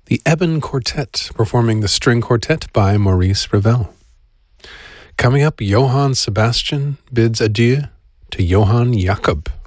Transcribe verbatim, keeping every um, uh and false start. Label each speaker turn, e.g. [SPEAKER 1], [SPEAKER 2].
[SPEAKER 1] the Eben Quartet performing the String Quartet by Maurice Ravel. Coming up, Johann Sebastian bids adieu to Johann Jakob.